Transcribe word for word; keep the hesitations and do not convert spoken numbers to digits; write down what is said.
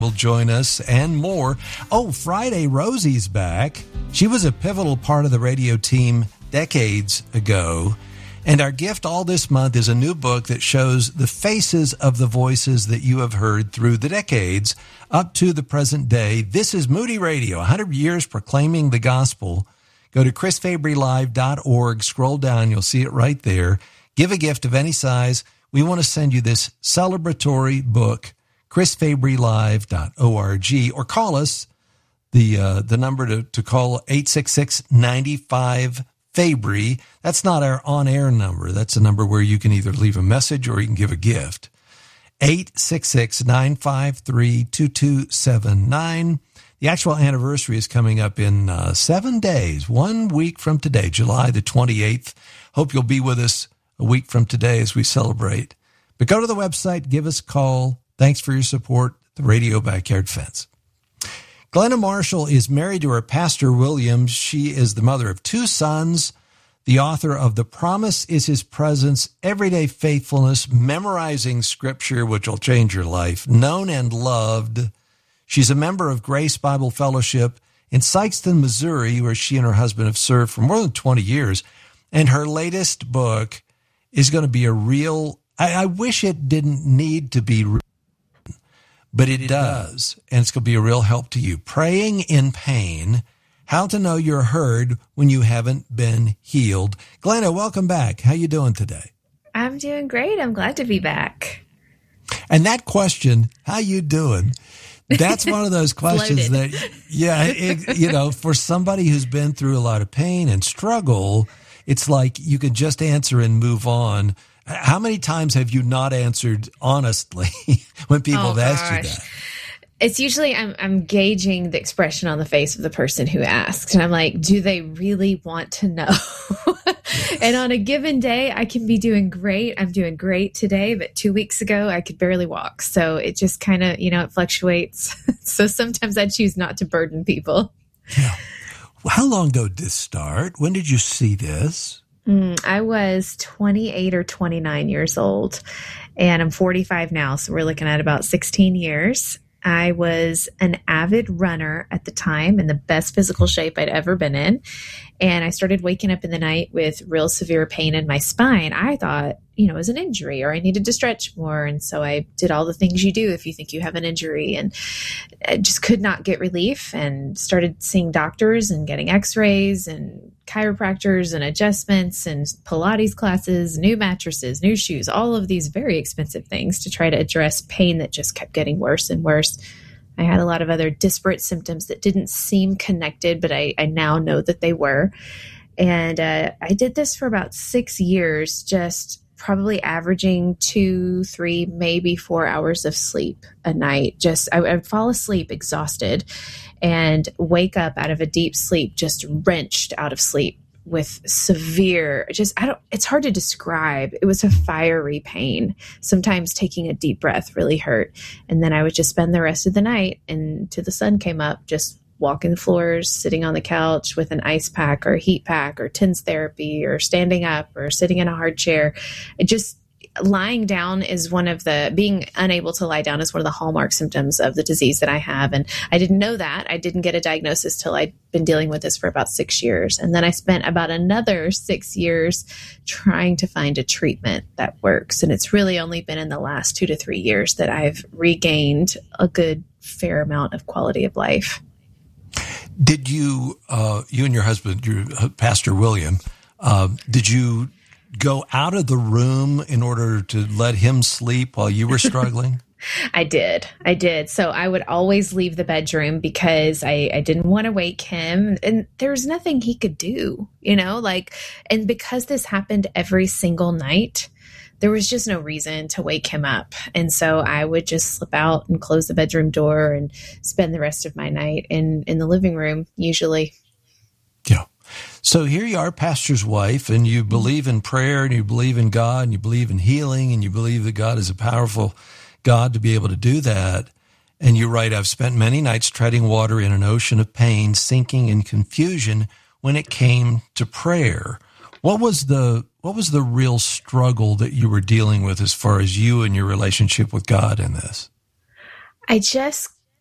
will join us and more. Oh, Friday, Rosie's back. She was a pivotal part of the radio team decades ago. And our gift all this month is a new book that shows the faces of the voices that you have heard through the decades up to the present day. This is Moody Radio, one hundred years proclaiming the gospel. Go to chris fabry live dot org, scroll down, you'll see it right there. Give a gift of any size. We want to send you this celebratory book, chris fabry live dot org, or call us. The uh, the number to, to call, eight six six, nine five, Fabry. That's not our on-air number. That's a number where you can either leave a message or you can give a gift. eight six six, nine five three, two two seven nine. The actual anniversary is coming up in uh, seven days, one week from today, July the twenty-eighth. Hope you'll be with us a week from today as we celebrate. But go to the website, give us a call. Thanks for your support, the Radio Backyard Fence. Glenna Marshall is married to her pastor, William. She is the mother of two sons, the author of The Promise is His Presence, Everyday Faithfulness, Memorizing Scripture, which will change your life, Known and Loved. She's a member of Grace Bible Fellowship in Sikeston, Missouri, where she and her husband have served for more than twenty years. And her latest book is going to be a real, I, I wish it didn't need to be real. But it does, and it's going to be a real help to you. Praying in Pain, How to Know You're Heard When You Haven't Been Healed. Glenna, welcome back. How you doing today? I'm doing great. I'm glad to be back. And that question, how you doing, that's one of those questions that, yeah, it, you know, for somebody who's been through a lot of pain and struggle, it's like you can just answer and move on. How many times have you not answered honestly when people oh, have asked gosh. you that? It's usually I'm, I'm gauging the expression on the face of the person who asks. And I'm like, do they really want to know? Yes. And on a given day, I can be doing great. I'm doing great today. But two weeks ago, I could barely walk. So it just kind of, you know, it fluctuates. So sometimes I choose not to burden people. Yeah. How long ago did this start? When did you see this? Mm, I was twenty-eight or twenty-nine years old, and I'm forty-five now. So we're looking at about sixteen years. I was an avid runner at the time, in the best physical shape I'd ever been in. And I started waking up in the night with real severe pain in my spine. I thought, you know, it was an injury or I needed to stretch more. And so I did all the things you do if you think you have an injury, and I just could not get relief, and started seeing doctors and getting x-rays and chiropractors and adjustments and Pilates classes, new mattresses, new shoes, all of these very expensive things to try to address pain that just kept getting worse and worse. I had a lot of other disparate symptoms that didn't seem connected, but I, I now know that they were. And uh, I did this for about six years, just probably averaging two, three, maybe four hours of sleep a night. Just I would fall asleep exhausted and wake up out of a deep sleep, just wrenched out of sleep with severe, just, I don't, it's hard to describe. It was a fiery pain. Sometimes taking a deep breath really hurt. And then I would just spend the rest of the night until the sun came up, just walking the floors, sitting on the couch with an ice pack or heat pack or TENS therapy, or standing up or sitting in a hard chair. It just, lying down is one of the, being unable to lie down is one of the hallmark symptoms of the disease that I have. And I didn't know that. I didn't get a diagnosis till I'd been dealing with this for about six years. And then I spent about another six years trying to find a treatment that works. And it's really only been in the last two to three years that I've regained a good fair amount of quality of life. Did you, uh, you and your husband, your Pastor William, uh, did you go out of the room in order to let him sleep while you were struggling? I did. I did. So I would always leave the bedroom because I, I didn't want to wake him. And there was nothing he could do, you know, like, and because this happened every single night, there was just no reason to wake him up. And so I would just slip out and close the bedroom door and spend the rest of my night in, in the living room, usually. Yeah. So here you are, pastor's wife, and you believe in prayer, and you believe in God, and you believe in healing, and you believe that God is a powerful God to be able to do that. And you write, I've spent many nights treading water in an ocean of pain, sinking in confusion when it came to prayer. What was the what was the real struggle that you were dealing with as far as you and your relationship with God in this? I just